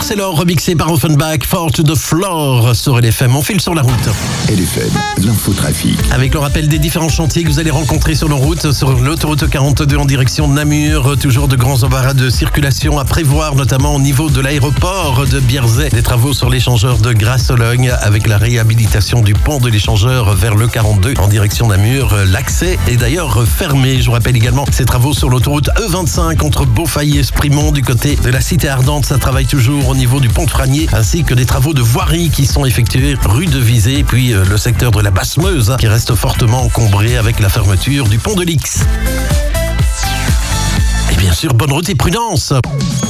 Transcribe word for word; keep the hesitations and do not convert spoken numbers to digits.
c'est l'or remixé par Offenbach, Fall to the Floor sur L F M. On file sur la route. L F M, l'infotrafic. Avec le rappel des différents chantiers que vous allez rencontrer sur nos routes, sur l'autoroute quarante-deux en direction de Namur, toujours de grands embarras de circulation à prévoir, notamment au niveau de l'aéroport de Bierzet. Des travaux sur l'échangeur de Grasse-Sologne avec la réhabilitation du pont de l'échangeur vers le quarante-deux en direction de Namur. L'accès est d'ailleurs fermé. Je vous rappelle également ces travaux sur l'autoroute E vingt-cinq entre Beaufaille et Sprimont du côté de la cité ardente. Ça travaille toujours au niveau du pont de Franier, ainsi que des travaux de voirie qui sont effectués rue de Visée, puis euh, le secteur de la Basse-Meuse qui reste fortement encombré avec la fermeture du pont de l'Ix. Et bien sûr, bonne route et prudence.